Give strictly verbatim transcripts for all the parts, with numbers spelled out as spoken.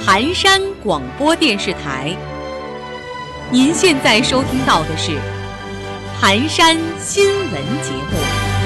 盘山广播电视台，您现在收听到的是盘山新闻节目。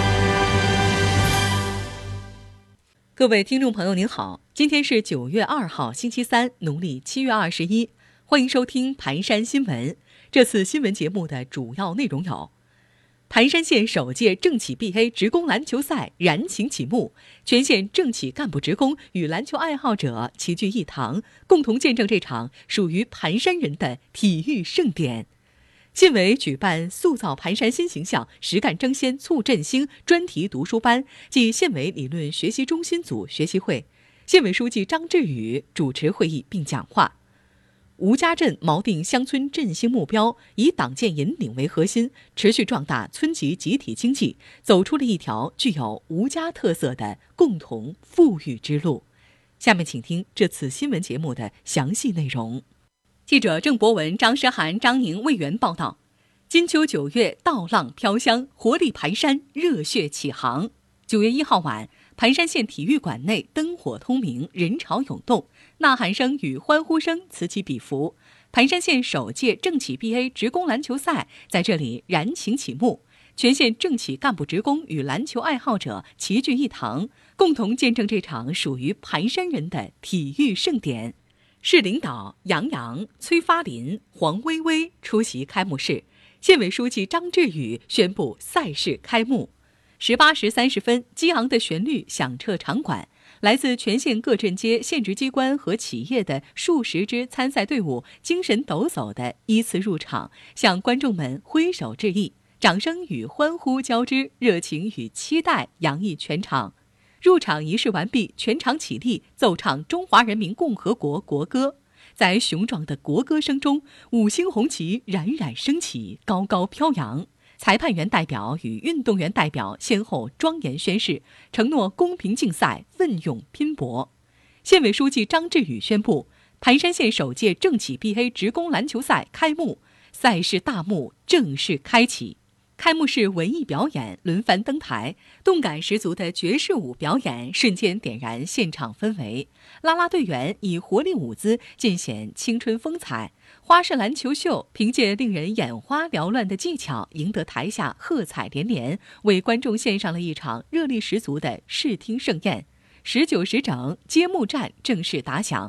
各位听众朋友您好，今天是九月二号星期三，农历七月二十一，欢迎收听盘山新闻。这次新闻节目的主要内容有：盘山县首届政企 B A 职工篮球赛燃情启幕，全县政企干部职工与篮球爱好者齐聚一堂，共同见证这场属于盘山人的体育盛典。县委举办塑造盘山新形象、实干争先促振兴专题读书班暨县委理论学习中心组学习会，县委书记张志宇主持会议并讲话。吴家镇锚定乡村振兴目标，以党建引领为核心，持续壮大村级集体经济，走出了一条具有吴家特色的共同富裕之路。下面请听这次新闻节目的详细内容。记者郑博文、张诗涵、张宁为援报道。金秋九月，稻浪飘香，活力盘山，热血起航。九月一号晚，盘山县体育馆内灯火通明，人潮涌动，呐喊声与欢呼声此起彼伏。盘山县首届政企 B A 职工篮球赛在这里燃情启幕，全县政企干部职工与篮球爱好者齐聚一堂，共同见证这场属于盘山人的体育盛典。市领导杨洋、崔发林、黄薇薇出席开幕式，县委书记张志宇宣布赛事开幕。十八时三十分，激昂的旋律响彻场馆，来自全县各镇街、县直机关和企业的数十支参赛队伍精神抖擞地依次入场，向观众们挥手致意，掌声与欢呼交织，热情与期待洋溢全场。入场仪式完毕，全场起立奏唱中华人民共和国国歌。在雄壮的国歌声中，五星红旗冉冉升起，高高飘扬。裁判员代表与运动员代表先后庄严宣誓，承诺公平竞赛，奋勇拼搏。县委书记张志宇宣布，盘山县首届政企 B A 职工篮球赛开幕，赛事大幕正式开启。开幕式文艺表演轮番登台，动感十足的爵士舞表演瞬间点燃现场氛围，啦啦队员以活力舞姿尽显青春风采，花式篮球秀凭借令人眼花缭乱的技巧赢得台下喝彩连连，为观众献上了一场热力十足的视听盛宴。十九时整，揭幕战正式打响。